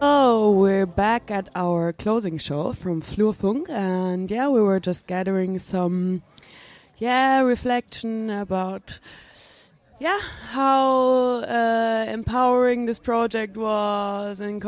Oh, we're back at our closing show from Flurfunk, and we were just gathering some, reflection about, how empowering this project was, and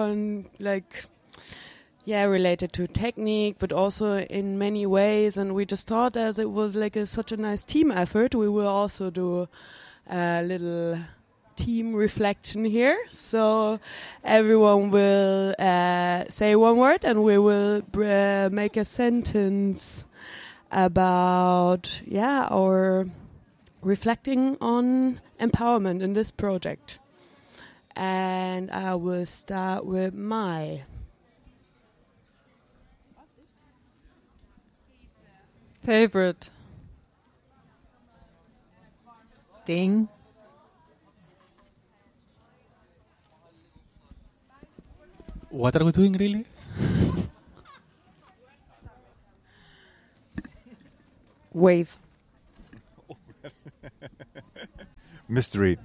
related to technique, but also in many ways. And we just thought, as it was like such a nice team effort, we will also do a little team reflection here. So everyone will say one word, and we will make a sentence about our reflecting on empowerment in this project. And I will start with my favorite thing. What are we doing, really? Wave. Mystery.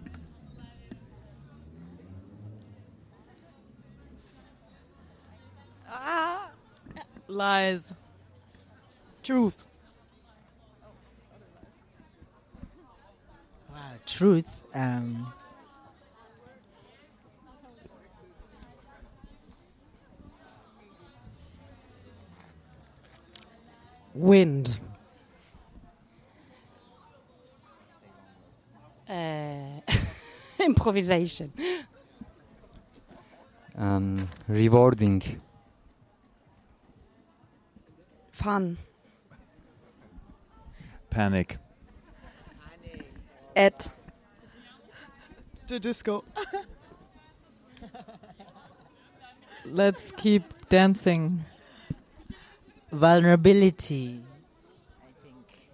Lies. Truth. Wow, truth. Wind. Improvisation. Rewarding. Fun. Panic. At the disco. Let's keep dancing. Vulnerability. I think.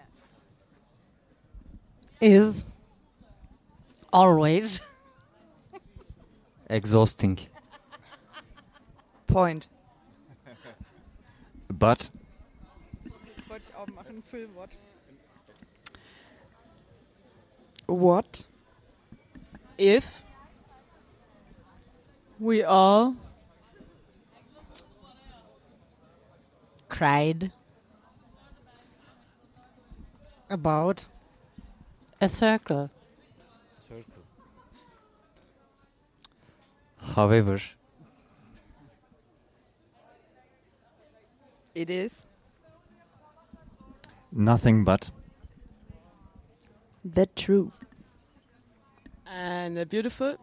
Is always exhausting. Point. But. Das wollte ich auch machen, Füllwort. What if we all cried about a circle? However, it is nothing but the truth. And a beautiful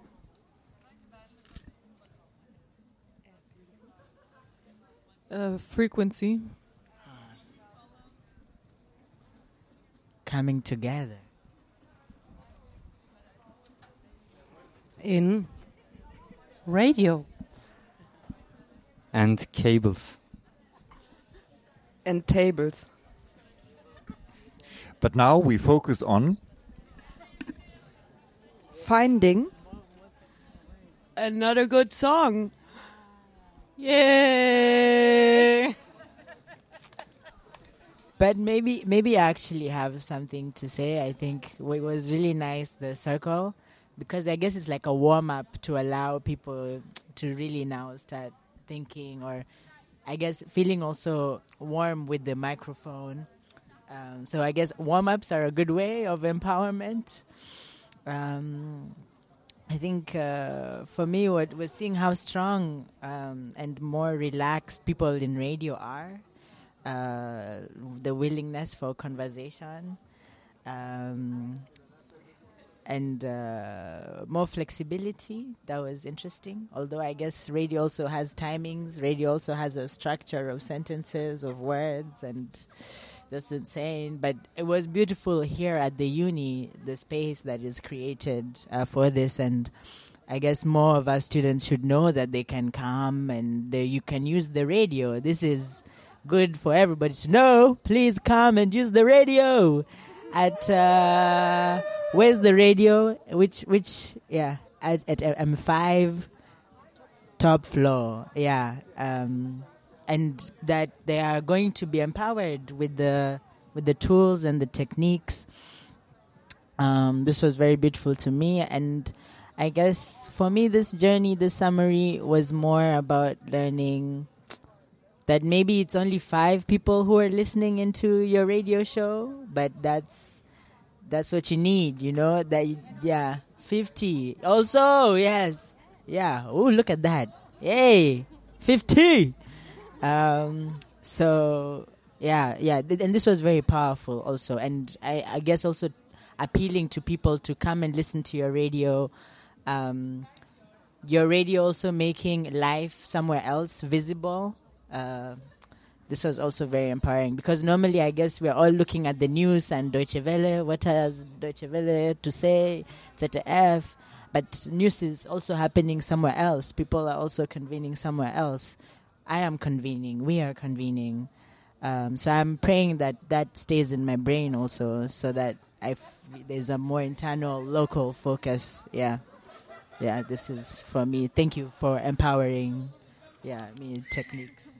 frequency. Coming together. In radio. And cables. And tables. But now we focus on finding another good song. Yay! But maybe I actually have something to say. I think it was really nice, the circle, because I guess it's like a warm-up to allow people to really now start thinking, or I guess feeling also warm with the microphone. So I guess warm-ups are a good way of empowerment. I think for me, what was seeing how strong and more relaxed people in radio are, the willingness for conversation, and more flexibility. That was interesting. Although I guess radio also has timings. Radio also has a structure of sentences, of words, and that's insane. But it was beautiful here at the uni, the space that is created for this. And I guess more of our students should know that they can come and you can use the radio. This is good for everybody to know. Please come and use the radio at where's the radio? Which at M5 top floor. And that they are going to be empowered with the tools and the techniques. This was very beautiful to me, and I guess for me, this journey, this summary was more about learning that maybe it's only 5 people who are listening into your radio show, but that's what you need, you know. 50. Also, yes, yeah. Oh, look at that! Yay, 50. So yeah, and this was very powerful also, and I guess also appealing to people to come and listen to your radio. Your radio also making life somewhere else visible. This was also very empowering because normally I guess we're all looking at the news and Deutsche Welle, what has Deutsche Welle to say, ZDF, but news is also happening somewhere else. People are also convening somewhere else. I am convening, we are convening. So I'm praying that stays in my brain also so that there's a more internal, local focus. Yeah, this is for me. Thank you for empowering me techniques.